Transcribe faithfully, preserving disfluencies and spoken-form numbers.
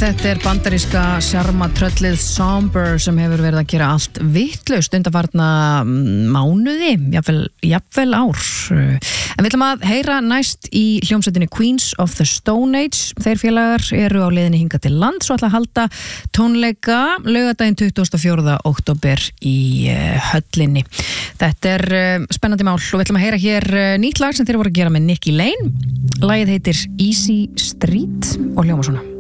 Þetta er bandaríska sjarmatröllið Somber sem hefur verið að gera allt vitlaust undanfarna mánuði, jafnvel, jafnvel ár. En við ætlum að heyra næst í hljómsveitinni Queens of the Stone Age. Þeir félagar eru á leiðinni hingað til land svo ætla að halda tónleika laugardaginn tuttugasta og fjórða október í höllinni. Þetta er spennandi mál og við ætlum að heyra hér nýtt lag sem þeir voru að gera með Nikki Lane. Lagið heitir Easy Street og hljómar svona.